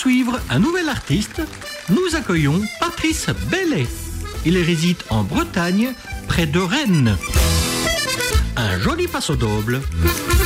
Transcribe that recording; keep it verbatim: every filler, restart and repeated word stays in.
poursuivre un nouvel artiste, nous accueillons Patrice Bellet. Il réside en Bretagne, près de Rennes. Un joli passo doble.